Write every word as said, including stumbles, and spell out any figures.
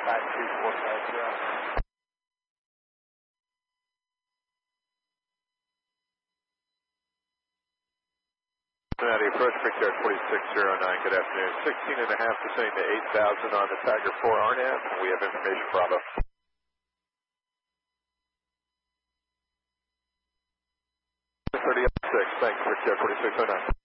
five two four five zero. Cincinnati approach, Victor twenty-six oh nine, good afternoon. sixteen and a half descending to eight thousand on the Tiger four R N A V. We have information, Bravo. thirty-six, thanks, Victor twenty-six oh nine.